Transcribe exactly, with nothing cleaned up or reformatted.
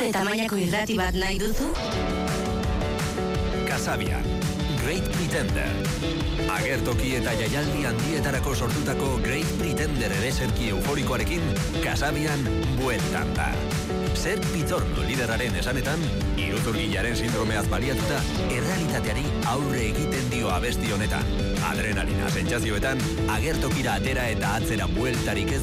Zure tamainako irrati bat nahi duzu? Kasabian, Great Pretender. Agertoki eta jaialdi handietarako sortutako Great Pretender ereserki euforikoarekin Kasabian bueltan da. Zer Pitorno lideraren esanetan, iruzurgilaren sindromeaz baliatuta, errealitateari aurre egiten dio abesti honetan. Adrenalina sentsazioetan, agertokira atera eta atzera bueltarik ez